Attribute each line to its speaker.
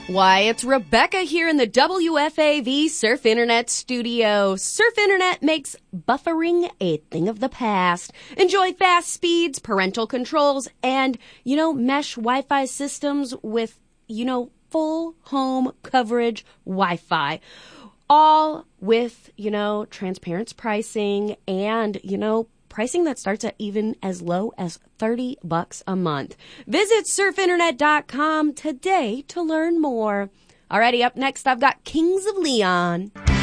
Speaker 1: Why, it's Rebecca here in the WFAV Surf Internet studio. Surf Internet makes buffering a thing of the past. Enjoy fast speeds, parental controls, and, mesh Wi-Fi systems with, full home coverage Wi-Fi. All with, transparent pricing and, pricing that starts at even as low as $30 a month. Visit surfinternet.com today to learn more. Alrighty, up next, I've got Kings of Leon.